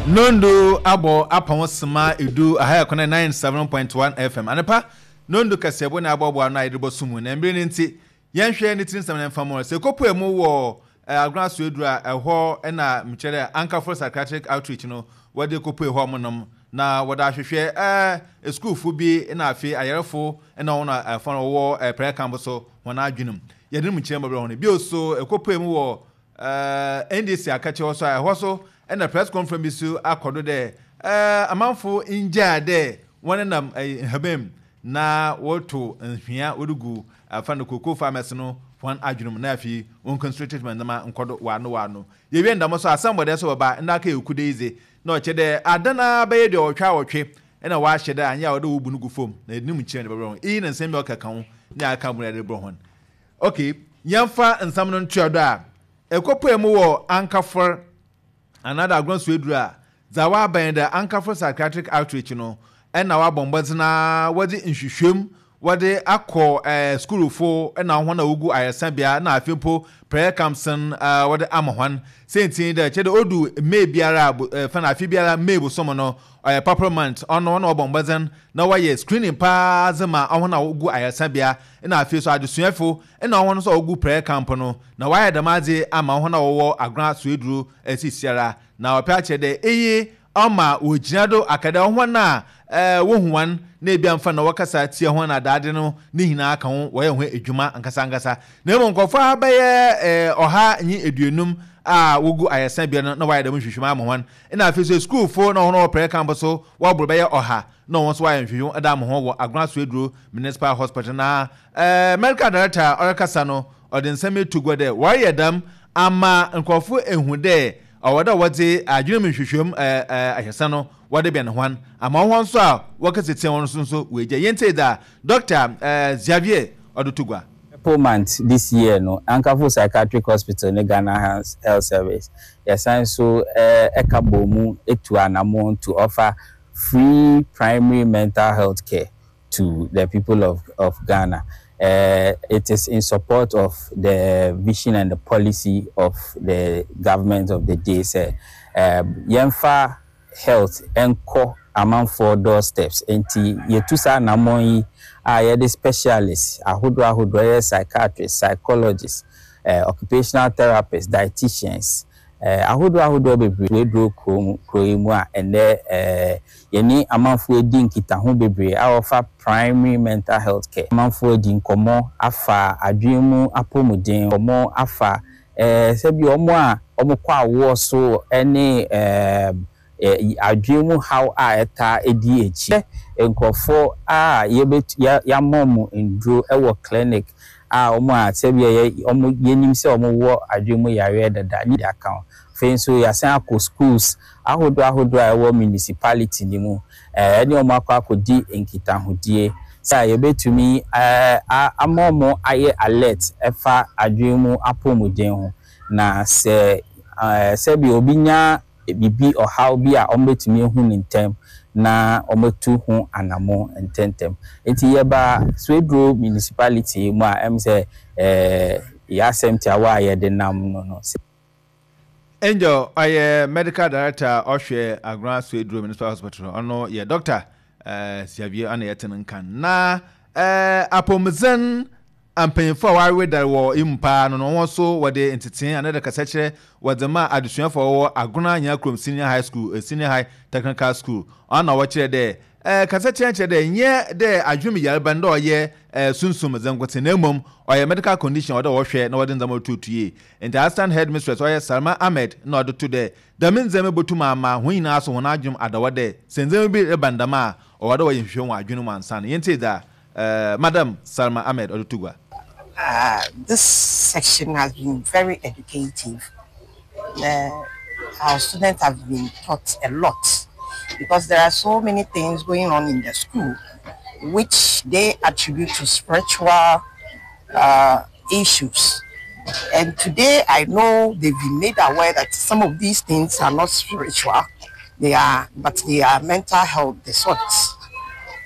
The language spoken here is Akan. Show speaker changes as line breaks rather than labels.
Nondo abo apawosema edu ahaya kona 97.1 FM anepa nondo kasebo na abo na idebo sumu na mbere nti yenhwe ne tin sam na mfamo se kopo emu wo agraso edu a eho na mchere Anchor for Psychiatric Outreach no wode kopo eho monom na wada ahwehwe school fu bi na afi ayerefo na wona afon wo prayer camp so wona adwenum yede mchere mabro hono bi oso kopo emu wo NDC akache wo so eho so and the press conference so akodo de amanfo inja de wonenam habem na woto nhwia odugu afano koko farmers no wan adwunum na afi on concentrated man na nkodo wano ye wi ndam so asambode so baba ndaka ekude ize na oche de adana baye de otwa otwe na wa hye de anya wo de wo bunugu fom na enim chire de bro e na nsem be okaka ho nya aka mu de bro hon okay yamfa nsam no ntuado a ekopo emu wo Anchor another agronso edura zawa banda Anchor for Psychiatric Outreach no na wa bombazina wodi nhwehwem wodi akọ school fo na hona ogu ayasabia na afepo prayer campson wodi amahwan sentin de chede odu me biara fa na afi biara mebu somo no parliament ono na bombazan na waye screening pa zema hona ogu ayasabia na afi so adusuafo na hona so ogu prayer camp no na waye damaze ama hona wo agran so eduru sisiara na opia chede eye ama ojinado akada hona wohuwan na ebiamfa na wakasa tie ho na daade no ne hina aka ho wo ye ho edwuma ankasa na emo nkofa baye oha nyi eduonum a wogu ayesa bia no na waye da nhwehwema amhwan na afeso school fo na hono prayer camp so wo bro baye oha na won so waye nhwehwu ada amho wo Agraso Eduro Municipal Hospital na medical director orekasa no odinsame tugode waye dam ama nkofo ehude awada wode adwene nhwehwem ahesa no wade bia ne hwan ama hwan so a wakasete won so weje yente da Dr. Xavier Odutugwa
month this year no Anchor for Psychiatric Hospital ne Ghana Health Service yes and so ekabomu etu anamon to offer free primary mental health care to the people of Ghana. It is in support of the vision and the policy of the government of the day. Yemfa health enko among 4 doorsteps. Enti yetusa namoi the specialists, ahodo psychiatrists, psychologists, occupational therapists, dietitians. Ahodo bebre do kroimwa and yeni amanfo edi nkita ho bebre a offer primary mental health care amanfo edi nkomo afa adwemu apomuden omo afa sebi omo a omo kwa wo so ene adwemu how a eta edi echi nkofo a ya mom ndro ewo clinic a omo a sebi omo yenim se omo wo adwemu yare dada ni account fenso ya san akọ schools ahodo ewo municipality ni mu eni omo akodi nkitahodie sa yebetumi amomo aye alert efa adwemu apomuden ho na se bi obinya bibi or how bi a ombetumi hu ntem na ometu hu anamo ententem enti yeba Eduro municipality mu a emse ya semti awa ye de nam no
Angel, I medical director Oshwe Agraso Eduro Municipal Hospital. Ono ye Dr. Xavier ane yeten kan na apomzen ampenfo awarwe da wo impa no won so wode enteten another kasachere wodema adusuafo wo Aguna nya krom senior high school senior high technical school ona wo kire de kasachere kire de nye de adwumi yarba ndo ye sunsum zangote na mom oye medical condition oda wo hwe na wode nzama tutuye and the assistant headmistress oye Salma Ahmed na odo to de daminzeme botuma ma huina aso wona adwum adawode senzeme bi rebandama o wada wo hwe won adwunu mansan yente da Madam Salma Ahmed Odutugwa.
This section has been very educative. Our students have been taught a lot because there are so many things going on in the school which they attribute to spiritual issues. And today I know they've been made aware that some of these things are not spiritual, but they are mental health disorders.